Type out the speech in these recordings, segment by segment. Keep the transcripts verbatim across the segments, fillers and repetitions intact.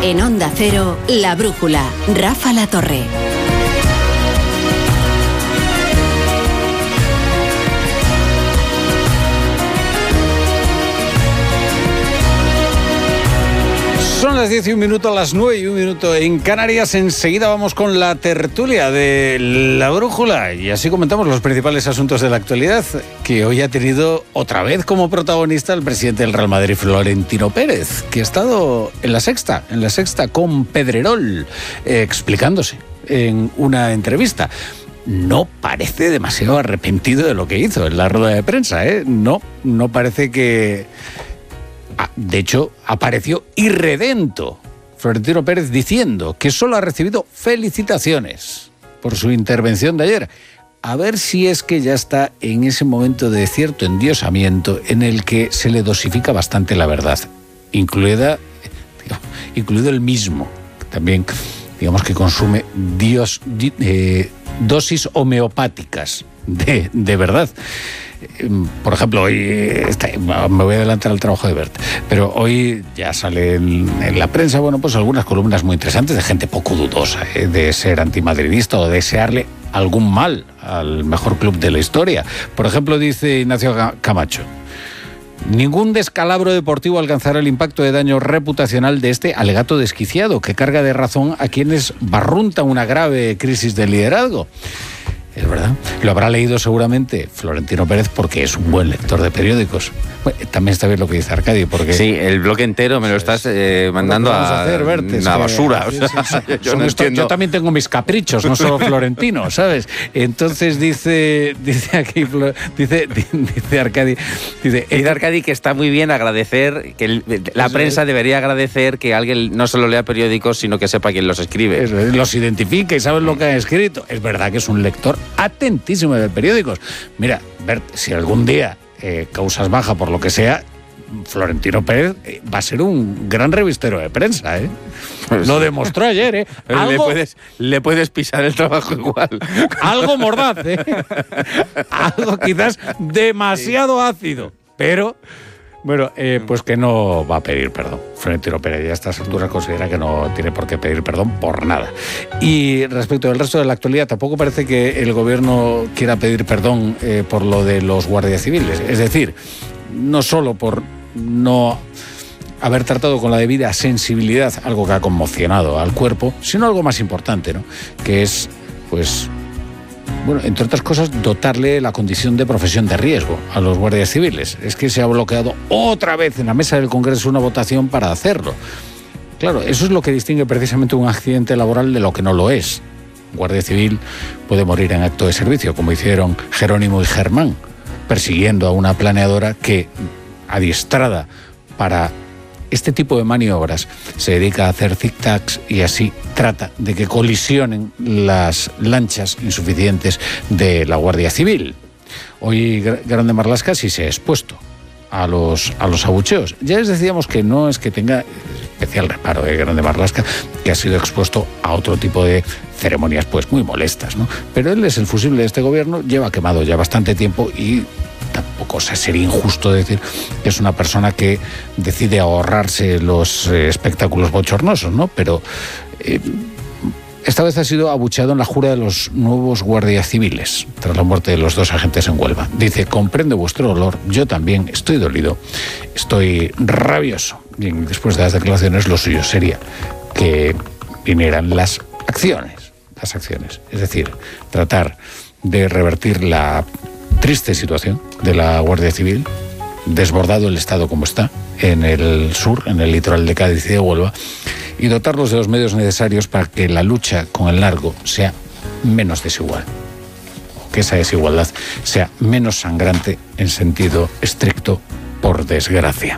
En Onda Cero, La Brújula, Rafa La Torre. Son las diez y un minuto, las nueve y un minuto en Canarias. Enseguida vamos con la tertulia de La Brújula y así comentamos los principales asuntos de la actualidad, que hoy ha tenido otra vez como protagonista el presidente del Real Madrid, Florentino Pérez, que ha estado en la sexta, en la sexta con Pedrerol, eh, explicándose en una entrevista. No parece demasiado arrepentido de lo que hizo en la rueda de prensa, ¿eh? No, no parece que... De hecho, apareció irredento Florentino Pérez diciendo que solo ha recibido felicitaciones por su intervención de ayer. A ver si es que ya está en ese momento de cierto endiosamiento en el que se le dosifica bastante la verdad, incluida, digamos, incluido el mismo, que también, digamos, que consume dios, eh, dosis homeopáticas de, de verdad. Por ejemplo, hoy está, me voy a adelantar al trabajo de Bert, pero hoy ya sale en, en la prensa, bueno, pues algunas columnas muy interesantes de gente poco dudosa, ¿eh? de ser antimadridista o desearle algún mal al mejor club de la historia. Por ejemplo, dice Ignacio Camacho: ningún descalabro deportivo alcanzará el impacto de daño reputacional de este alegato desquiciado que carga de razón a quienes barruntan una grave crisis de liderazgo. Es verdad. Lo habrá leído seguramente Florentino Pérez porque es un buen lector de periódicos. Bueno, también está bien lo que dice Arcadi, porque... Sí, el bloque entero me lo estás eh, mandando a, a hacer, Bert, una que, basura. Sí, o sea, sí, sí. Yo, no esto, yo también tengo mis caprichos, no solo Florentino, ¿sabes? Entonces dice dice aquí, dice, dice Arcadi... Dice, dice Arcadi que está muy bien agradecer, que el, la prensa es. debería agradecer que alguien no solo lea periódicos, sino que sepa quién los escribe. Eso, los identifica y sabe lo que han escrito. Es verdad que es un lector atentísimo de periódicos. Mira, Bert, si algún día eh, causas baja por lo que sea, Florentino Pérez eh, va a ser un gran revistero de prensa, ¿eh? Pues lo demostró ayer, ¿eh? Algo, le, puedes, le puedes pisar el trabajo igual. Algo mordaz, ¿eh? Algo quizás demasiado ácido, pero... Bueno, eh, pues que no va a pedir perdón. Florentino Pérez ya a estas alturas considera que no tiene por qué pedir perdón por nada. Y respecto del resto de la actualidad, tampoco parece que el gobierno quiera pedir perdón eh, por lo de los guardias civiles. Es decir, no solo por no haber tratado con la debida sensibilidad algo que ha conmocionado al cuerpo, sino algo más importante, ¿no? Que es, pues... Bueno, entre otras cosas, dotarle la condición de profesión de riesgo a los guardias civiles. Es que se ha bloqueado otra vez en la mesa del Congreso una votación para hacerlo. Claro, eso es lo que distingue precisamente un accidente laboral de lo que no lo es. Un guardia civil puede morir en acto de servicio, como hicieron Jerónimo y Germán, persiguiendo a una planeadora que, adiestrada para este tipo de maniobras, se dedica a hacer zigzags y así trata de que colisionen las lanchas insuficientes de la Guardia Civil. Hoy Grande Marlaska sí se ha expuesto a los, a los abucheos. Ya les decíamos que no es que tenga especial reparo de Grande Marlaska, que ha sido expuesto a otro tipo de ceremonias pues muy molestas, ¿no? Pero él es el fusible de este gobierno, lleva quemado ya bastante tiempo y tampoco, o sea, sería injusto decir que es una persona que decide ahorrarse los eh, espectáculos bochornosos, ¿no? Pero eh, esta vez ha sido abucheado en la jura de los nuevos guardias civiles tras la muerte de los dos agentes en Huelva. Dice: comprendo vuestro dolor, yo también estoy dolido, estoy rabioso. Y después de las declaraciones, lo suyo sería que vinieran las acciones, las acciones, es decir, tratar de revertir la triste situación de la Guardia Civil, desbordado el Estado como está, en el sur, en el litoral de Cádiz y de Huelva, y dotarlos de los medios necesarios para que la lucha con el narco sea menos desigual, o que esa desigualdad sea menos sangrante en sentido estricto, por desgracia.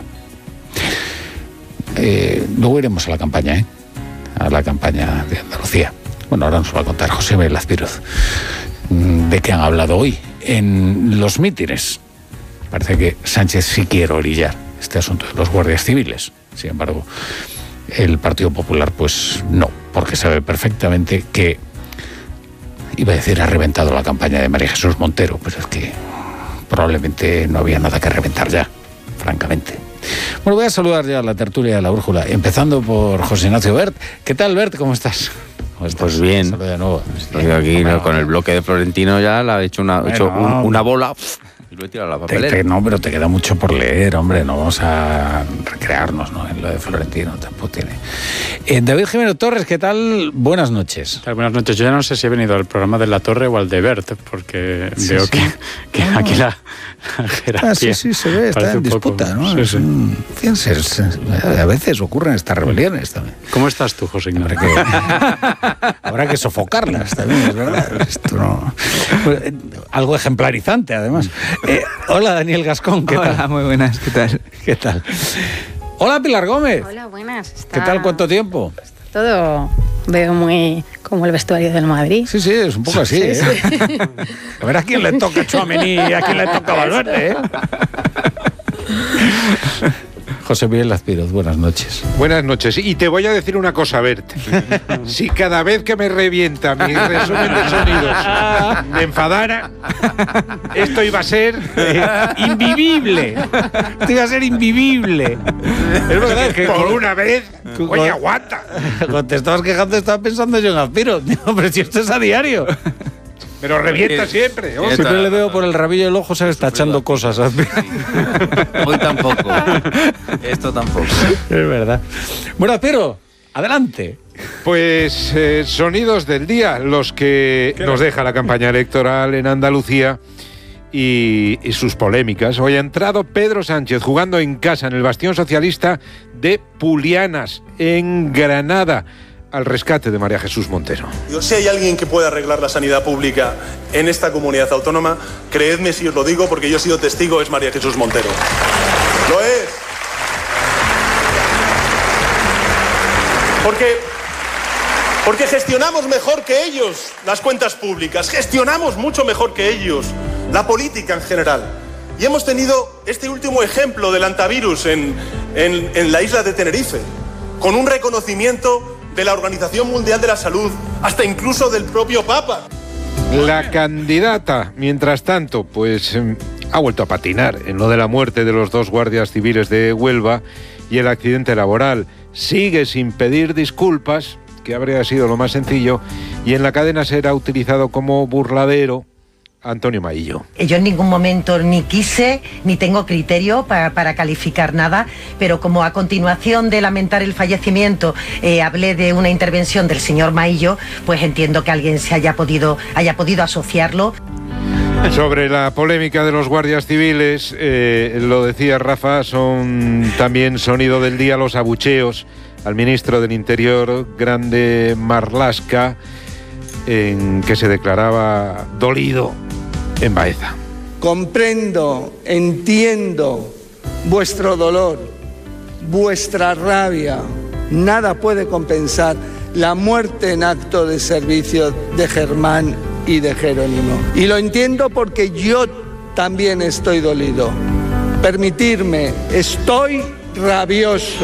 Eh, luego iremos a la campaña, ¿eh? a la campaña de Andalucía. Bueno, ahora nos va a contar José Vélez Píruz de qué han hablado hoy en los mítines. Parece que Sánchez sí quiere orillar este asunto de los guardias civiles. Sin embargo, el Partido Popular pues no, porque sabe perfectamente que, iba a decir, ha reventado la campaña de María Jesús Montero, pues es que probablemente no había nada que reventar ya, francamente. Bueno, voy a saludar ya a la tertulia de La Brújula, empezando por José Ignacio Bert. ¿Qué tal, Bert? ¿Cómo estás? ¿Cómo estás? Pues bien. Saluda de nuevo. Estoy aquí bueno, con el bloque de Florentino ya, la he hecho una, bueno, hecho un, una bola y lo he tirado a la papelera. Te, te, no, pero te queda mucho por leer, hombre. No vamos a recrearnos, ¿no?, en lo de Florentino. Tampoco tiene. Eh, David Jiménez Torres, ¿qué tal? Buenas noches. Buenas noches. Yo ya no sé si he venido al programa de La Torre o al de Bert, porque sí, veo sí. que, que no. aquí la, la jerarquía... Ah, sí, sí, se ve, está en disputa, poco, ¿no? Sí, sí. Un, fíjense, es, a veces ocurren estas rebeliones también. ¿Cómo estás tú, José Ignacio? Habrá que, habrá que sofocarlas también, es verdad. Esto no... Pues, algo ejemplarizante, además. Eh, hola, Daniel Gascón, ¿qué hola, tal? Muy buenas, ¿qué tal? ¿Qué tal? Hola, Pilar Gómez. Hola, buenas. Está... ¿Qué tal? ¿Cuánto tiempo? Todo veo muy como el vestuario del Madrid. Sí, sí, es un poco así, sí, ¿eh? Sí. A ver a quién le toca Tchouaméni y a quién le toca Valverde, ¿eh? José Miguel Azpiroz, buenas noches. Buenas noches. Y te voy a decir una cosa, Bert. Si cada vez que me revienta mi resumen de sonidos me enfadara, esto iba a ser invivible. Esto iba a ser invivible. Es verdad que por una vez, oye, aguanta. Cuando te estabas quejando, estaba pensando yo en Azpiroz. Hombre, si esto es a diario. Pero revienta siempre. Oh. Siempre le veo por el rabillo del ojo, se está echando cosas. Hoy tampoco. Esto tampoco. Es verdad. Bueno, pero adelante. Pues eh, sonidos del día, los que nos deja la campaña electoral en Andalucía y, y sus polémicas. Hoy ha entrado Pedro Sánchez jugando en casa en el bastión socialista de Pulianas, en Granada, al rescate de María Jesús Montero. Si hay alguien que pueda arreglar la sanidad pública en esta comunidad autónoma, creedme si os lo digo porque yo he sido testigo, es María Jesús Montero. Lo es. Porque, porque gestionamos mejor que ellos las cuentas públicas, gestionamos mucho mejor que ellos la política en general. Y hemos tenido este último ejemplo del antivirus en, en, en la isla de Tenerife, con un reconocimiento de la Organización Mundial de la Salud, hasta incluso del propio Papa. La candidata, mientras tanto, pues eh, ha vuelto a patinar en lo de la muerte de los dos guardias civiles de Huelva y el accidente laboral. Sigue sin pedir disculpas, que habría sido lo más sencillo, y en la cadena SER ha utilizado como burladero Antonio Maillo. Yo en ningún momento ni quise ni tengo criterio para, para calificar nada, pero como a continuación de lamentar el fallecimiento eh, hablé de una intervención del señor Maillo, pues entiendo que alguien se haya podido, haya podido asociarlo. Sobre la polémica de los guardias civiles, eh, lo decía Rafa, son también sonido del día los abucheos al ministro del Interior, Grande Marlaska, en que se declaraba dolido en Baeza. Comprendo, entiendo vuestro dolor, vuestra rabia. Nada puede compensar la muerte en acto de servicio de Germán y de Jerónimo. Y lo entiendo porque yo también estoy dolido. Permitidme, estoy rabioso.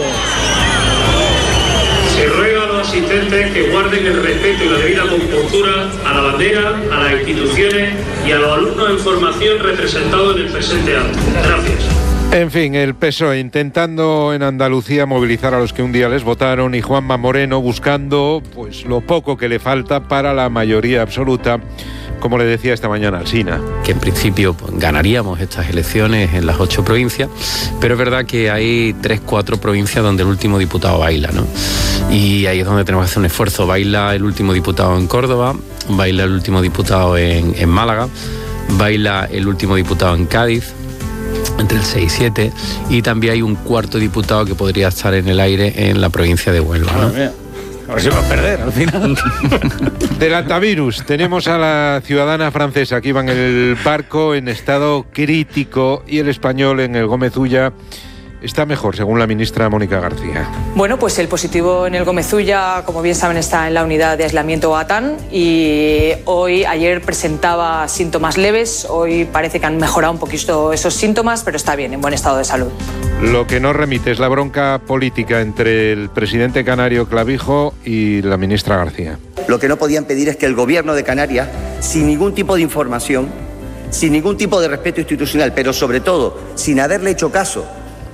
Se ruega a los asistentes que guarden el respeto y la debida compostura a la bandera, a las instituciones y a los alumnos en formación representados en el presente acto. Gracias. En fin, el P S O E intentando en Andalucía movilizar a los que un día les votaron y Juanma Moreno buscando pues lo poco que le falta para la mayoría absoluta, como le decía esta mañana Alsina. Que en principio pues, ganaríamos estas elecciones en las ocho provincias, pero es verdad que hay tres, cuatro provincias donde el último diputado baila, ¿no? Y ahí es donde tenemos que hacer un esfuerzo. Baila el último diputado en Córdoba, baila el último diputado en, en Málaga, baila el último diputado en Cádiz, entre el seis y siete, y también hay un cuarto diputado que podría estar en el aire en la provincia de Huelva, ¿no? A ver si va a perder al final. Del antivirus, tenemos a la ciudadana francesa que iba en el barco en estado crítico y el español en el Gómez Ulla está mejor, según la ministra Mónica García. Bueno, pues el positivo en el Gómez Ulla, como bien saben, está en la unidad de aislamiento ATAN y hoy, ayer presentaba síntomas leves, hoy parece que han mejorado un poquito esos síntomas, pero está bien, en buen estado de salud. Lo que no remite es la bronca política entre el presidente canario Clavijo y la ministra García. Lo que no podían pedir es que el gobierno de Canarias, sin ningún tipo de información, sin ningún tipo de respeto institucional, pero sobre todo sin haberle hecho caso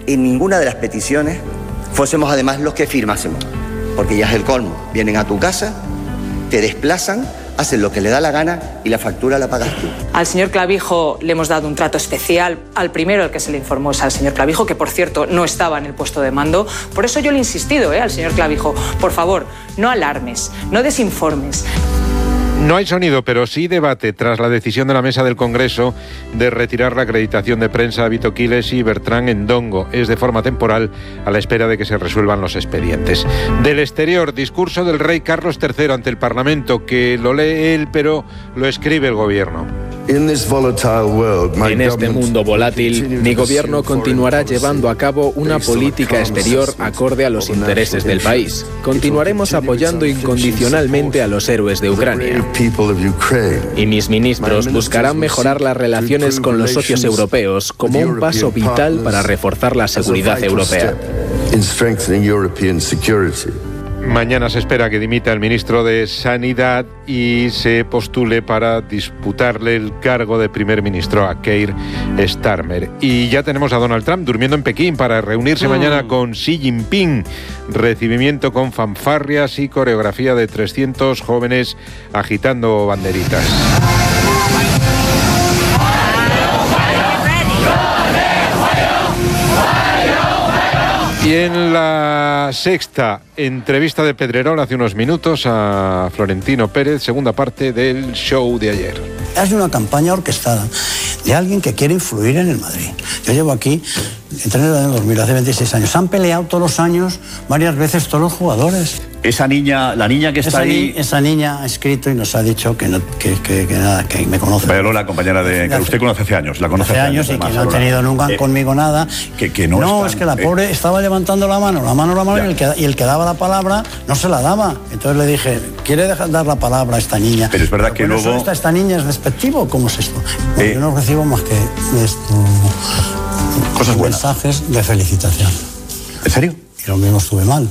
en ninguna de las peticiones fuésemos además los que firmásemos, porque ya es el colmo. Vienen a tu casa, te desplazan, hacen lo que le da la gana y la factura la pagas tú. Al señor Clavijo le hemos dado un trato especial. Al primero al que se le informó es al señor Clavijo, que por cierto no estaba en el puesto de mando. Por eso yo le he insistido, ¿eh? al señor Clavijo, por favor, no alarmes, no desinformes. No hay sonido, pero sí debate tras la decisión de la mesa del Congreso de retirar la acreditación de prensa a Vito Quiles y Bertrán Endongo. Es de forma temporal a la espera de que se resuelvan los expedientes. Del exterior, discurso del rey Carlos tercero ante el Parlamento, que lo lee él, pero lo escribe el gobierno. En este mundo volátil, mi gobierno continuará llevando a cabo una política exterior acorde a los intereses del país. Continuaremos apoyando incondicionalmente a los héroes de Ucrania. Y mis ministros buscarán mejorar las relaciones con los socios europeos como un paso vital para reforzar la seguridad europea. Mañana se espera que dimita el ministro de Sanidad y se postule para disputarle el cargo de primer ministro a Keir Starmer. Y ya tenemos a Donald Trump durmiendo en Pekín para reunirse mm. mañana con Xi Jinping. Recibimiento con fanfarrias y coreografía de trescientos jóvenes agitando banderitas. Y en la sexta entrevista de Pedrerol hace unos minutos a Florentino Pérez, segunda parte del show de ayer. Es una campaña orquestada de alguien que quiere influir en el Madrid. Yo llevo aquí, entré en el año dos mil, hace veintiséis años. Han peleado todos los años, varias veces todos los jugadores. Esa niña, la niña que está esa ahí... Ni, esa niña ha escrito y nos ha dicho que, no, que, que, que nada, que me conoce. Pero la compañera de... que usted conoce hace años, la conoce hace, hace años. años y que no ha tenido nunca eh, conmigo nada. Que, que no no están, es que la eh, pobre estaba levantando la mano, la mano, la mano, y el, que, y el que daba la palabra no se la daba. Entonces le dije, ¿quiere dejar dar la palabra a esta niña? Pero es verdad Pero que luego... Esta, esta niña es despectivo, ¿cómo es esto? Bueno, eh, yo no recibo más que esto, cosas buenas. Mensajes de felicitación. ¿En serio? Y lo mismo estuve mal.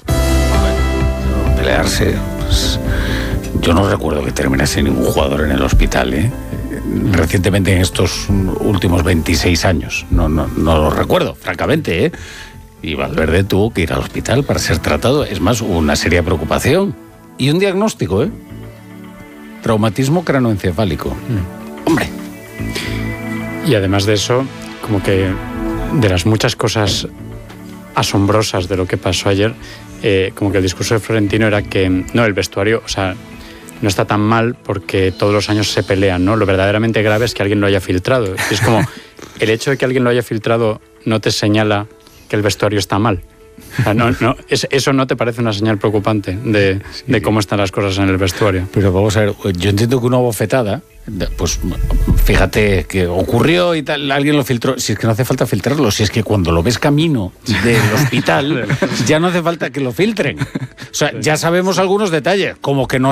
Pelearse, pues, yo no recuerdo que terminase ningún jugador en el hospital, ¿eh? Recientemente, en estos últimos veintiséis años, no, no, no lo recuerdo, francamente, ¿eh? Y Valverde tuvo que ir al hospital para ser tratado. Es más, hubo una seria preocupación y un diagnóstico, ¿eh? Traumatismo cranoencefálico. Mm. Hombre. Y además de eso, como que de las muchas cosas asombrosas de lo que pasó ayer, eh, como que el discurso de Florentino era que no, el vestuario, o sea, no está tan mal porque todos los años se pelean, ¿no? Lo verdaderamente grave es que alguien lo haya filtrado. Es como, el hecho de que alguien lo haya filtrado no te señala que el vestuario está mal. O sea, no, no, es, ¿eso no te parece una señal preocupante de, sí. de cómo están las cosas en el vestuario? Pero vamos a ver, yo entiendo que una bofetada, pues fíjate que ocurrió y tal, alguien lo filtró. Si es que no hace falta filtrarlo, si es que cuando lo ves camino del hospital ya no hace falta que lo filtren. O sea, ya sabemos algunos detalles, como que no